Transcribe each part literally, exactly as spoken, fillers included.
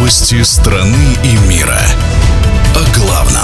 Новости страны и мира. О главном.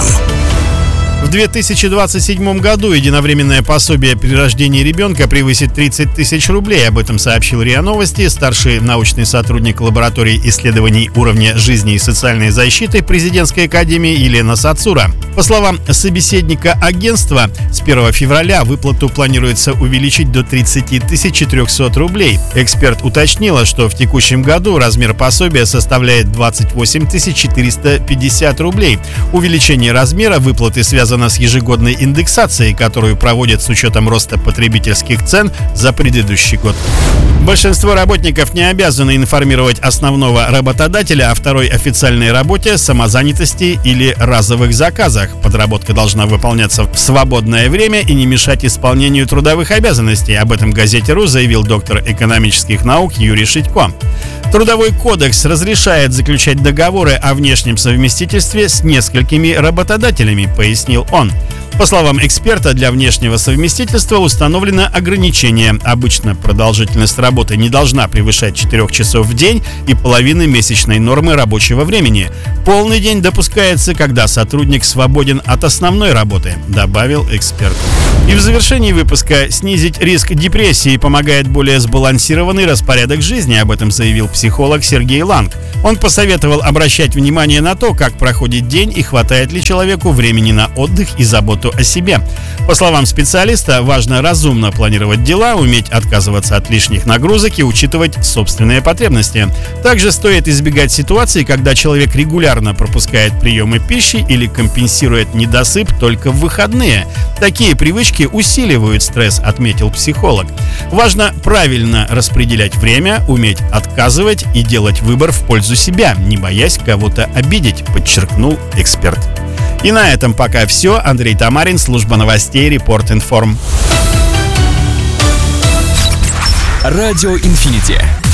В две тысячи двадцать седьмом году единовременное пособие при рождении ребенка превысит тридцать тысяч рублей. Об этом сообщил РИА Новости старший научный сотрудник лаборатории исследований уровня жизни и социальной защиты Президентской академии Елена Сацура. По словам собеседника агентства, с первого февраля выплату планируется увеличить до тридцати тысяч четырехсот рублей. Эксперт уточнила, что в текущем году размер пособия составляет двадцать восемь тысяч четыреста пятьдесят рублей. Увеличение размера выплаты связано с ежегодной индексацией, которую проводят с учетом роста потребительских цен за предыдущий год. Большинство работников не обязаны информировать основного работодателя о второй официальной работе, самозанятости или разовых заказах. Подработка должна выполняться в свободное время и не мешать исполнению трудовых обязанностей. Об этом газете РУ заявил доктор экономических наук Юрий Шитько. Трудовой кодекс разрешает заключать договоры о внешнем совместительстве с несколькими работодателями, пояснил он. По словам эксперта, для внешнего совместительства установлено ограничение. Обычно продолжительность работы не должна превышать четырех часов в день и половины месячной нормы рабочего времени. Полный день допускается, когда сотрудник свободен от основной работы, добавил эксперт. И в завершении выпуска: снизить риск депрессии помогает более сбалансированный распорядок жизни. Об этом заявил психолог Сергей Ланг. Он посоветовал обращать внимание на то, как проходит день и хватает ли человеку времени на отдых и заботу о себе. По словам специалиста, важно разумно планировать дела, уметь отказываться от лишних нагрузок и учитывать собственные потребности. Также стоит избегать ситуаций, когда человек регулярно пропускает приемы пищи или компенсирует недосып только в выходные. Такие привычки усиливают стресс, отметил психолог. Важно правильно распределять время, уметь отказывать и делать выбор в пользу себя, не боясь кого-то обидеть, подчеркнул эксперт. И на этом пока все. Андрей Тамарин, служба новостей Report Inform. Радио Инфинити.